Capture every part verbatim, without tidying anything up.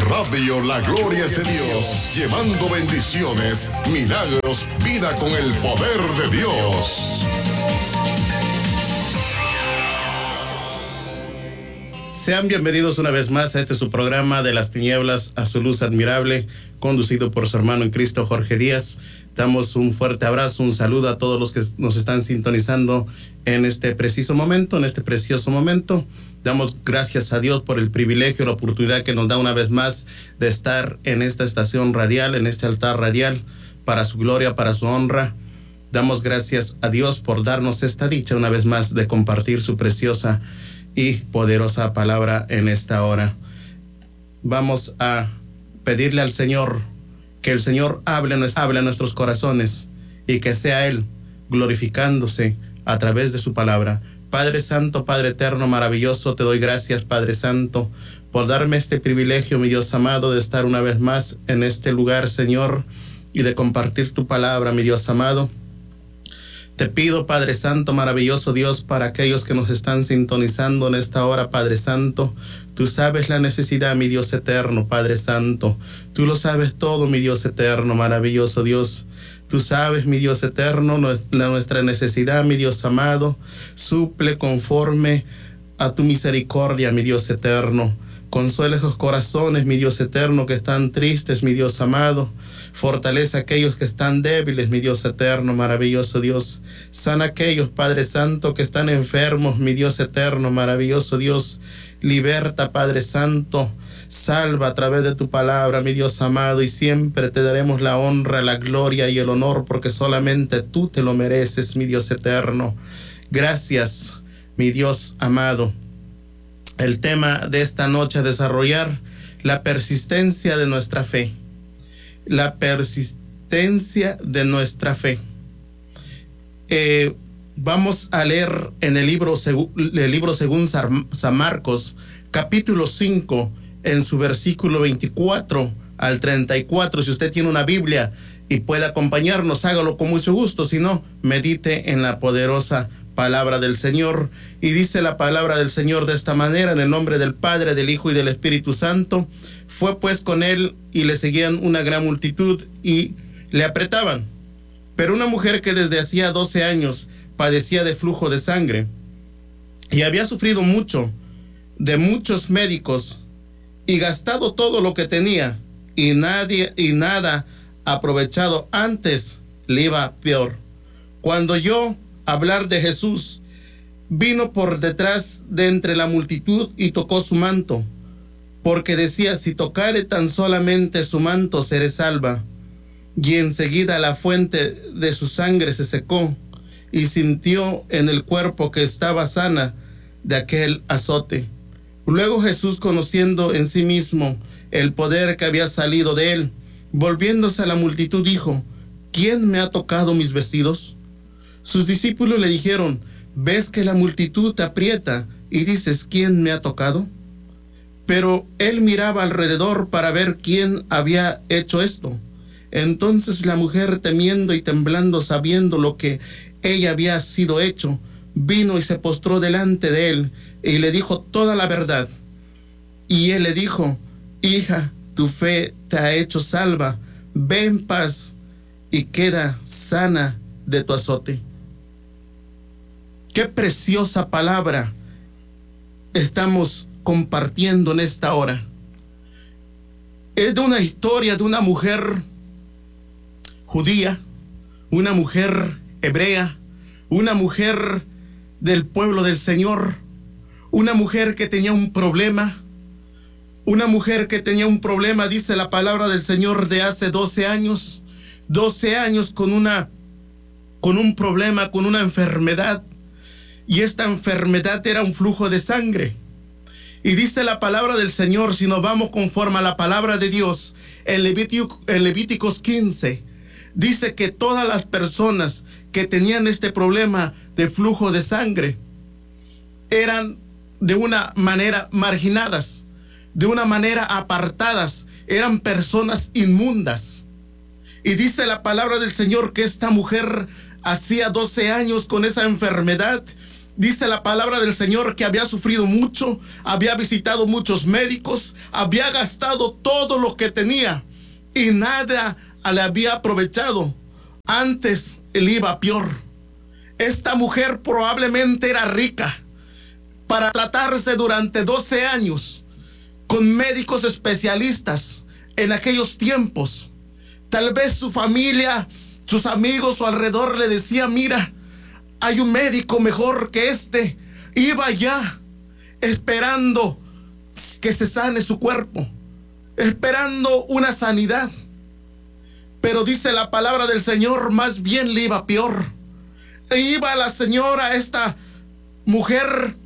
Radio La Gloria es de Dios, llevando bendiciones, milagros, vida con el poder de Dios. Sean bienvenidos una vez más a este su programa de las tinieblas a su luz admirable, conducido por su hermano en Cristo, Jorge Díaz. Damos un fuerte abrazo, un saludo a todos los que nos están sintonizando en este preciso momento, en este precioso momento. Damos gracias a Dios por el privilegio, la oportunidad que nos da una vez más de estar en esta estación radial, en este altar radial, para su gloria, para su honra. Damos gracias a Dios por darnos esta dicha una vez más de compartir su preciosa y poderosa palabra en esta hora. Vamos a pedirle al Señor que el Señor hable, hable a nuestros corazones y que sea Él glorificándose a través de su palabra. Padre Santo, Padre Eterno, maravilloso, te doy gracias, Padre Santo, por darme este privilegio, mi Dios amado, de estar una vez más en este lugar, Señor, y de compartir tu palabra, mi Dios amado. Te pido, Padre Santo, maravilloso Dios, para aquellos que nos están sintonizando en esta hora, Padre Santo, tú sabes la necesidad, mi Dios eterno, Padre Santo. Tú lo sabes todo, mi Dios eterno, maravilloso Dios. Tú sabes, mi Dios eterno, nuestra necesidad, mi Dios amado. Suple conforme a tu misericordia, mi Dios eterno. Consuela esos corazones, mi Dios eterno, que están tristes, mi Dios amado. Fortalece a aquellos que están débiles, mi Dios eterno, maravilloso Dios. Sana a aquellos, Padre Santo, que están enfermos, mi Dios eterno, maravilloso Dios. Liberta, Padre Santo. Salva a través de tu palabra, mi Dios amado, y siempre te daremos la honra, la gloria y el honor, porque solamente tú te lo mereces, mi Dios eterno. Gracias, mi Dios amado. El tema de esta noche a desarrollar, la persistencia de nuestra fe. La persistencia de nuestra fe. Eh, vamos a leer en el libro, el libro según San Marcos, capítulo cinco, en su versículo veinticuatro al treinta y cuatro. Si usted tiene una Biblia y puede acompañarnos, hágalo con mucho gusto. Si no, medite en la poderosa palabra del Señor. Y dice la palabra del Señor de esta manera: en el nombre del Padre, del Hijo y del Espíritu Santo. Fue pues con él y le seguían una gran multitud y le apretaban. Pero una mujer que desde hacía doce años padecía de flujo de sangre y había sufrido mucho de muchos médicos y gastado todo lo que tenía, y nadie y nada aprovechado, antes le iba peor. Cuando oyó hablar de Jesús, vino por detrás de entre la multitud y tocó su manto, porque decía: si tocare tan solamente su manto, seré salva. Y enseguida la fuente de su sangre se secó, y sintió en el cuerpo que estaba sana de aquel azote. Luego Jesús, conociendo en sí mismo el poder que había salido de él, volviéndose a la multitud, dijo: ¿quién me ha tocado mis vestidos? Sus discípulos le dijeron: ¿ves que la multitud te aprieta y dices: ¿quién me ha tocado? Pero él miraba alrededor para ver quién había hecho esto. Entonces la mujer, temiendo y temblando, sabiendo lo que ella había sido hecho, vino y se postró delante de él y le dijo toda la verdad. Y él le dijo: hija, tu fe te ha hecho salva, ve en paz y queda sana de tu azote. Qué preciosa palabra estamos compartiendo en esta hora. Es de una historia de una mujer judía, una mujer hebrea, una mujer del pueblo del Señor, una mujer que tenía un problema, una mujer que tenía un problema, dice la palabra del Señor, de hace doce años, doce años con una, con un problema, con una enfermedad, y esta enfermedad era un flujo de sangre. Y dice la palabra del Señor, si nos vamos conforme a la palabra de Dios, en Levítico, en Levíticos quince, dice que todas las personas que tenían este problema de flujo de sangre eran de una manera marginadas, de una manera apartadas, eran personas inmundas. Y dice la palabra del Señor que esta mujer hacía doce años con esa enfermedad Dice la palabra del Señor que había sufrido mucho, había visitado muchos médicos, había gastado todo lo que tenía y nada le había aprovechado. Antes él iba peor. Esta mujer probablemente era rica para tratarse durante doce años con médicos especialistas en aquellos tiempos. Tal vez su familia, sus amigos a su alrededor le decían: mira, hay un médico mejor que este. Iba ya esperando que se sane su cuerpo, esperando una sanidad. Pero dice la palabra del Señor, más bien le iba peor. E iba la señora, esta mujer,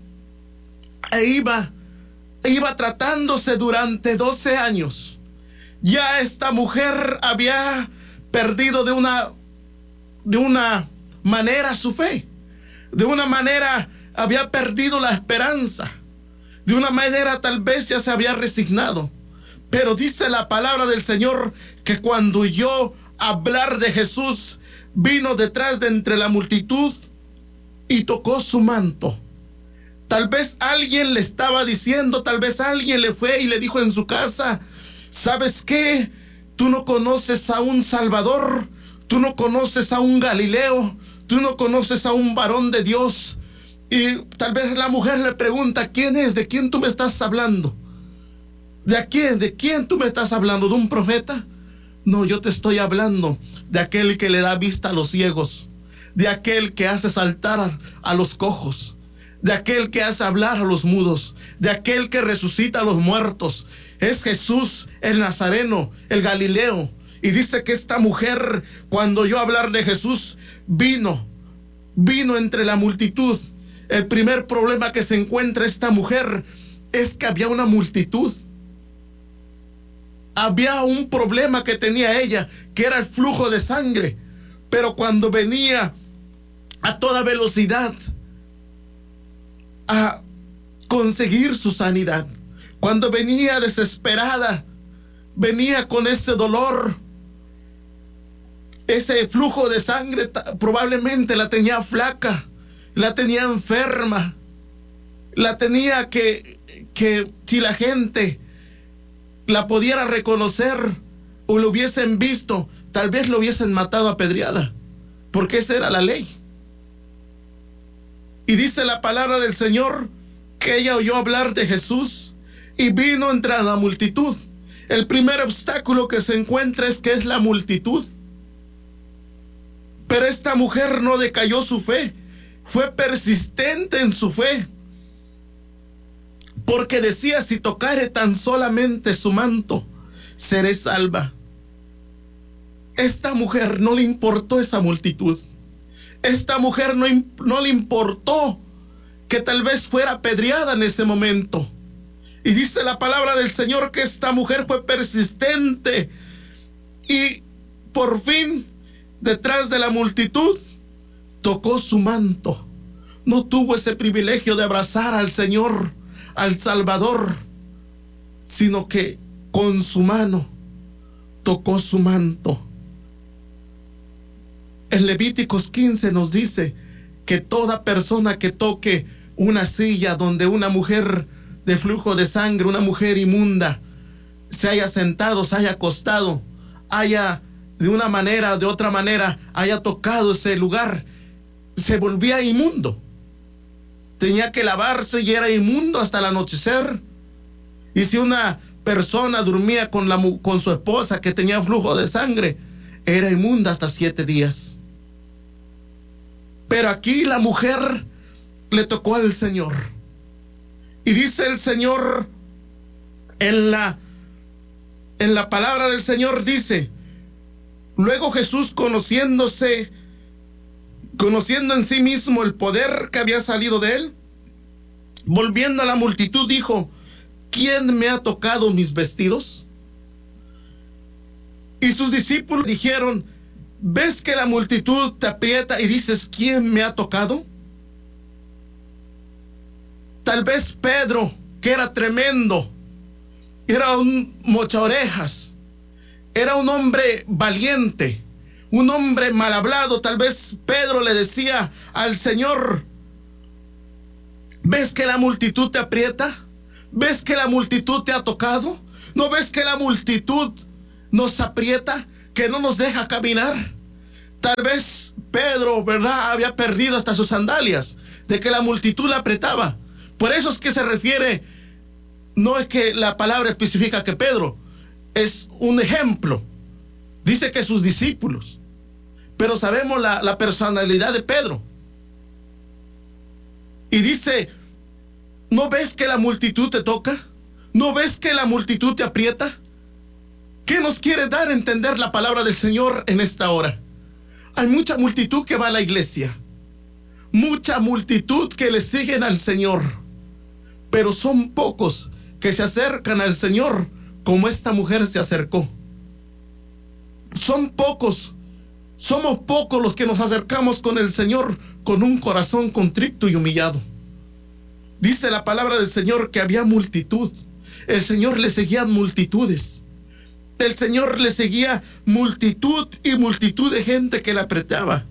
e iba, e iba tratándose durante doce años. Ya esta mujer había perdido de una, de una manera su fe. De una manera había perdido la esperanza. De una manera tal vez ya se había resignado. Pero dice la palabra del Señor que cuando oyó hablar de Jesús, vino detrás de entre la multitud y tocó su manto. Tal vez alguien le estaba diciendo, tal vez alguien le fue y le dijo en su casa: ¿sabes qué? Tú no conoces a un Salvador, tú no conoces a un Galileo, tú no conoces a un varón de Dios. Y tal vez la mujer le pregunta: ¿quién es? ¿De quién tú me estás hablando? ¿De quién? ¿De quién tú me estás hablando? ¿De un profeta? No, yo te estoy hablando de aquel que le da vista a los ciegos, de aquel que hace saltar a, a los cojos, de aquel que hace hablar a los mudos, de aquel que resucita a los muertos. Es Jesús el Nazareno, el Galileo. Y dice que esta mujer, cuando oyó hablar de Jesús, vino, vino entre la multitud. El primer problema que se encuentra esta mujer es que había una multitud. Había un problema que tenía ella, que era el flujo de sangre. Pero cuando venía a toda velocidad a conseguir su sanidad, cuando venía desesperada, venía con ese dolor, ese flujo de sangre, probablemente la tenía flaca, la tenía enferma, la tenía que, que si la gente la pudiera reconocer o lo hubiesen visto, tal vez lo hubiesen matado a apedreada, porque esa era la ley. Y dice la palabra del Señor que ella oyó hablar de Jesús y vino entre la multitud. El primer obstáculo que se encuentra es que es la multitud. Pero esta mujer no decayó su fe, fue persistente en su fe, porque decía: si tocare tan solamente su manto, seré salva. Esta mujer no le importó esa multitud. Esta mujer no, no le importó que tal vez fuera apedreada en ese momento. Y dice la palabra del Señor que esta mujer fue persistente y por fin, detrás de la multitud, tocó su manto. No tuvo ese privilegio de abrazar al Señor, al Salvador, sino que con su mano tocó su manto. En Levíticos quince nos dice que toda persona que toque una silla donde una mujer de flujo de sangre, una mujer inmunda, se haya sentado, se haya acostado, haya de una manera o de otra manera, haya tocado ese lugar, se volvía inmundo. Tenía que lavarse y era inmundo hasta el anochecer. Y si una persona dormía con, la, con su esposa que tenía flujo de sangre, era inmunda hasta siete días. Pero aquí la mujer le tocó al Señor. Y dice el Señor en la, en la palabra del Señor, dice: luego Jesús, conociéndose, conociendo en sí mismo el poder que había salido de él, volviendo a la multitud, dijo: ¿quién me ha tocado mis vestidos? Y sus discípulos dijeron: ¿ves que la multitud te aprieta y dices: ¿quién me ha tocado? Tal vez Pedro, que era tremendo, era un mochaorejas, era un hombre valiente, un hombre mal hablado. Tal vez Pedro le decía al Señor: ¿Ves que la multitud te aprieta? ¿Ves que la multitud te ha tocado? ¿No ves que la multitud nos aprieta, que no nos deja caminar? Tal vez Pedro, ¿verdad?, había perdido hasta sus sandalias, de que la multitud la apretaba. Por eso es que se refiere, no es que la palabra especifica que Pedro, es un ejemplo. Dice que sus discípulos, pero sabemos la, la personalidad de Pedro. Y dice, ¿no ves que la multitud te toca? ¿No ves que la multitud te aprieta? ¿Qué nos quiere dar a entender la palabra del Señor en esta hora? Hay mucha multitud que va a la iglesia, mucha multitud que le siguen al Señor, pero son pocos que se acercan al Señor como esta mujer se acercó. Son pocos, somos pocos los que nos acercamos con el Señor con un corazón contrito y humillado. Dice la palabra del Señor que había multitud. El Señor le seguía multitudes. El Señor le seguía multitud y multitud de gente que le apretaba.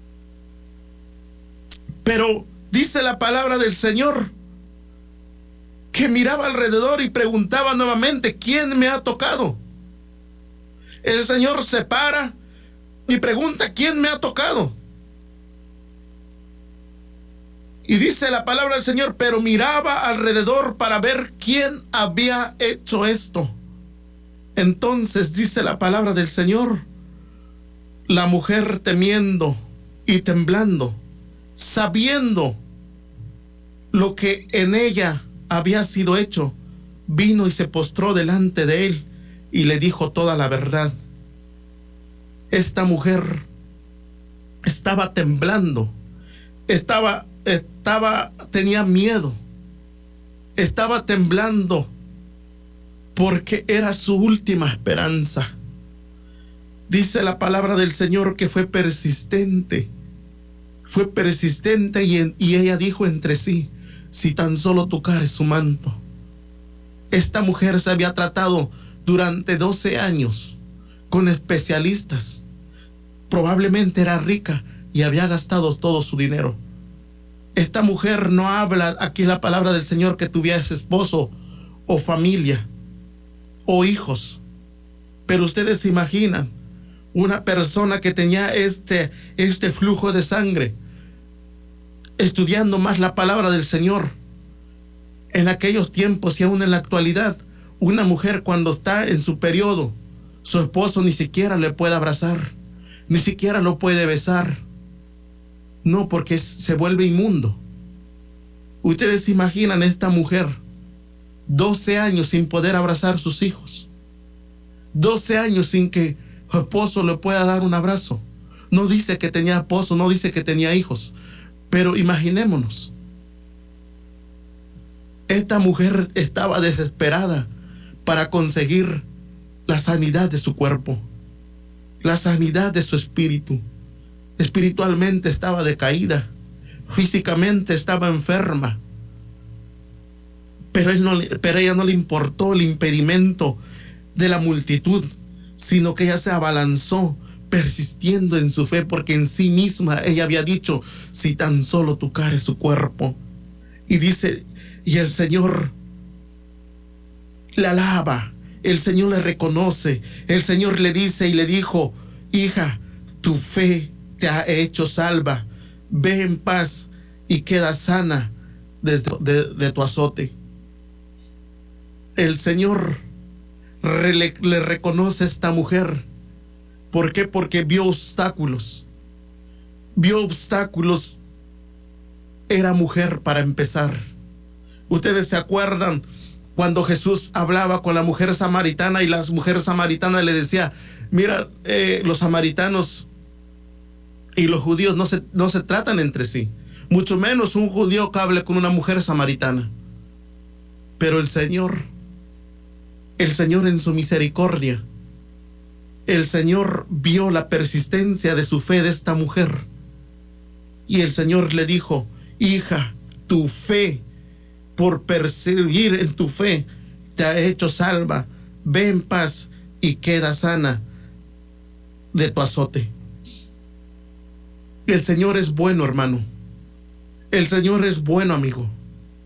Pero dice la palabra del Señor que miraba alrededor y preguntaba nuevamente, ¿quién me ha tocado? El Señor se para y pregunta, ¿quién me ha tocado? Y dice la palabra del Señor, pero miraba alrededor para ver quién había hecho esto. Entonces dice la palabra del Señor, la mujer temiendo y temblando, sabiendo lo que en ella había sido hecho, vino y se postró delante de él y le dijo toda la verdad. Esta mujer estaba temblando, estaba, estaba, tenía miedo, estaba temblando porque era su última esperanza. Dice la palabra del Señor que fue persistente, fue persistente y, en, y ella dijo entre sí, si tan solo tocares su manto. Esta mujer se había tratado durante doce años con especialistas. Probablemente era rica y había gastado todo su dinero. Esta mujer no habla aquí la palabra del Señor que tuviese esposo o familia o hijos. Pero ustedes se imaginan una persona que tenía este, este flujo de sangre, estudiando más la palabra del Señor. En aquellos tiempos y aún en la actualidad, una mujer cuando está en su periodo, su esposo ni siquiera le puede abrazar, ni siquiera lo puede besar. No, porque se vuelve inmundo. Ustedes se imaginan esta mujer, doce años sin poder abrazar a sus hijos, doce años sin que su esposo le pueda dar un abrazo. No dice que tenía esposo, no dice que tenía hijos, pero imaginémonos. Esta mujer estaba desesperada para conseguir la sanidad de su cuerpo, la sanidad de su espíritu. Espiritualmente estaba decaída, físicamente estaba enferma, pero, él no, pero a ella no le importó el impedimento de la multitud, sino que ella se abalanzó persistiendo en su fe, porque en sí misma ella había dicho, si tan solo tocares su cuerpo. Y dice, y el Señor la alaba, el Señor le reconoce, el Señor le dice y le dijo, hija, tu fe te ha hecho salva, ve en paz y queda sana de, de, de tu azote. El Señor le, le reconoce a esta mujer. ¿Por qué? Porque vio obstáculos, vio obstáculos. Era mujer para empezar. Ustedes se acuerdan cuando Jesús hablaba con la mujer samaritana y la mujer samaritana le decía, mira, eh, los samaritanos y los judíos no se, no se tratan entre sí, mucho menos un judío que hable con una mujer samaritana. Pero el Señor, el Señor en su misericordia, el Señor vio la persistencia de su fe de esta mujer. Y el Señor le dijo, hija, tu fe, por perseguir en tu fe, te ha hecho salva. Ve en paz y queda sana de tu azote. El Señor es bueno, hermano. El Señor es bueno, amigo.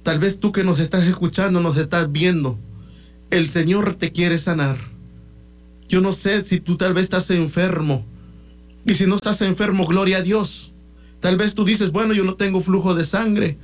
Tal vez tú que nos estás escuchando, nos estás viendo, el Señor te quiere sanar. Yo no sé si tú tal vez estás enfermo. Y si no estás enfermo, gloria a Dios. Tal vez tú dices, bueno, yo no tengo flujo de sangre.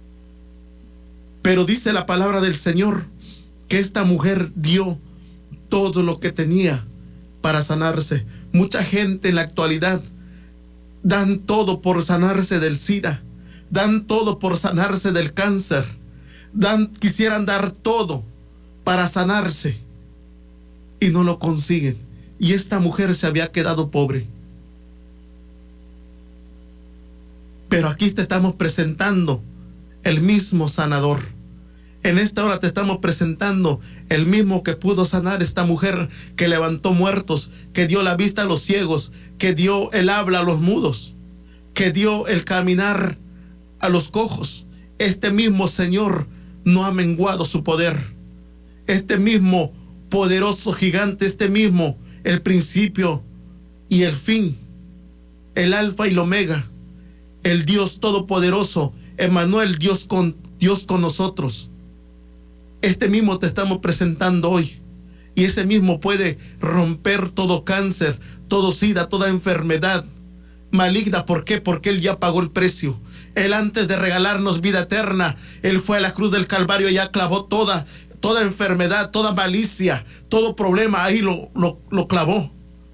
Pero dice la palabra del Señor que esta mujer dio todo lo que tenía para sanarse. Mucha gente en la actualidad dan todo por sanarse del SIDA. Dan todo por sanarse del cáncer. Dan, quisieran dar todo para sanarse y no lo consiguen. Y esta mujer se había quedado pobre. Pero aquí te estamos presentando el mismo sanador. En esta hora te estamos presentando el mismo que pudo sanar esta mujer, que levantó muertos, que dio la vista a los ciegos, que dio el habla a los mudos, que dio el caminar a los cojos. Este mismo Señor no ha menguado su poder. Este mismo poderoso gigante, este mismo, el principio y el fin, el alfa y el omega, el Dios todopoderoso, Emmanuel, Dios con, Dios con nosotros. Este mismo te estamos presentando hoy. Y ese mismo puede romper todo cáncer, todo SIDA, toda enfermedad maligna. ¿Por qué? Porque Él ya pagó el precio. Él, antes de regalarnos vida eterna, Él fue a la cruz del Calvario y ya clavó toda, toda enfermedad, toda malicia, todo problema. Ahí lo, lo, lo clavó.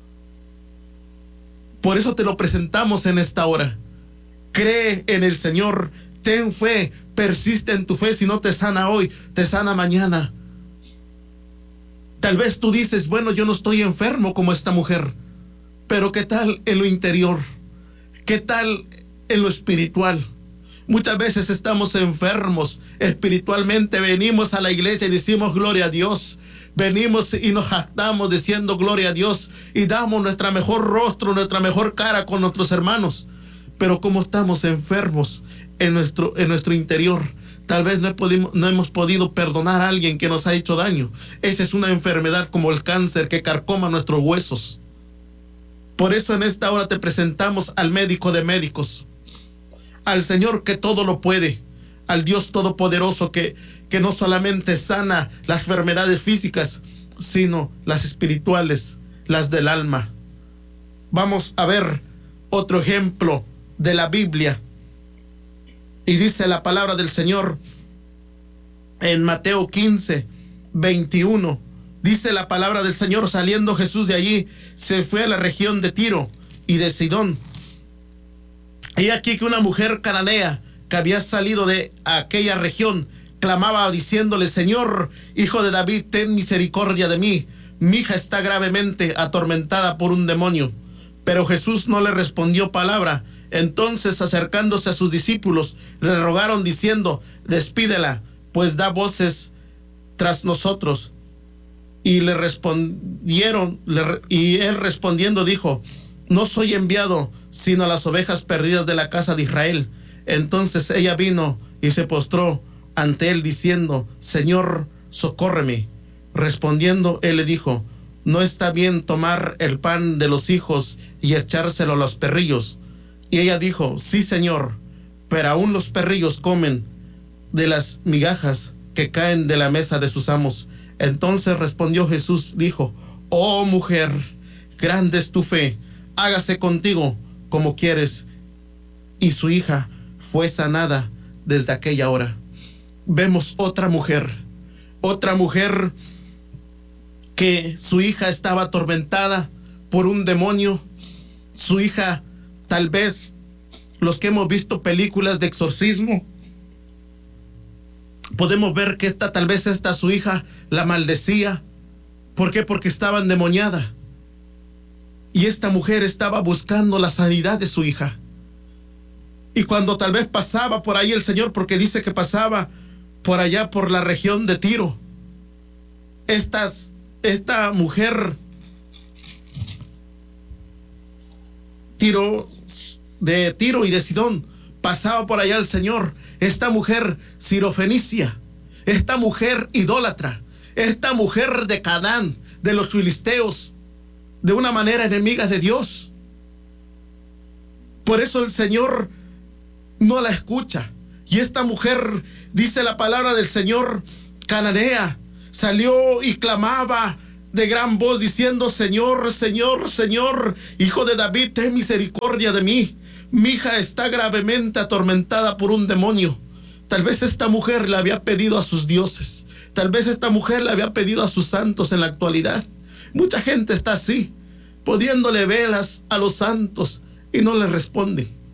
Por eso te lo presentamos en esta hora. Cree en el Señor, ten fe, persiste en tu fe. Si no te sana hoy, te sana mañana. Tal vez tú dices, bueno, yo no estoy enfermo como esta mujer, pero ¿qué tal en lo interior? ¿Qué tal en lo espiritual? Muchas veces estamos enfermos espiritualmente, venimos a la iglesia y decimos gloria a Dios. Venimos y nos jactamos diciendo gloria a Dios y damos nuestra mejor rostro, nuestra mejor cara con nuestros hermanos. Pero como estamos enfermos en nuestro, en nuestro interior, tal vez no, he podido, no hemos podido perdonar a alguien que nos ha hecho daño. Esa es una enfermedad como el cáncer que carcoma nuestros huesos. Por eso en esta hora te presentamos al médico de médicos, al Señor que todo lo puede, al Dios todopoderoso que, que no solamente sana las enfermedades físicas, sino las espirituales, las del alma. Vamos a ver otro ejemplo de la Biblia. Y dice la palabra del Señor en Mateo quince, veintiuno. Dice la palabra del Señor: saliendo Jesús de allí, se fue a la región de Tiro y de Sidón. Y aquí que una mujer cananea que había salido de aquella región clamaba diciéndole: Señor, hijo de David, ten misericordia de mí. Mi hija está gravemente atormentada por un demonio. Pero Jesús no le respondió palabra. Entonces, acercándose a sus discípulos, le rogaron diciendo: despídela, pues da voces tras nosotros. Y le respondieron, le, y él respondiendo dijo: no soy enviado sino a las ovejas perdidas de la casa de Israel. Entonces ella vino y se postró ante él diciendo: Señor, socórreme. Respondiendo él le dijo: no está bien tomar el pan de los hijos y echárselo a los perrillos. Y ella dijo: sí, Señor, pero aún los perrillos comen de las migajas que caen de la mesa de sus amos. Entonces respondió Jesús, dijo: oh mujer, grande es tu fe, hágase contigo como quieres. Y su hija fue sanada desde aquella hora. Vemos otra mujer, otra mujer que su hija estaba atormentada por un demonio. Su hija, tal vez los que hemos visto películas de exorcismo, podemos ver que esta, tal vez esta su hija la maldecía. ¿Por qué? Porque estaba endemoniada. Y esta mujer estaba buscando la sanidad de su hija. Y cuando tal vez pasaba por ahí el Señor, porque dice que pasaba por allá por la región de Tiro, estas, esta mujer Tiro, de Tiro y de Sidón, pasaba por allá el Señor. Esta mujer sirofenicia, esta mujer idólatra, esta mujer de Canaán, de los filisteos, de una manera enemiga de Dios. Por eso el Señor no la escucha. Y esta mujer, dice la palabra del Señor, cananea, salió y clamaba de gran voz diciendo: Señor, Señor, Señor, Hijo de David, ten misericordia de mí. Mi hija está gravemente atormentada por un demonio. Tal vez esta mujer le había pedido a sus dioses. Tal vez esta mujer le había pedido a sus santos en la actualidad. Mucha gente está así, poniéndole velas a los santos y no les responde.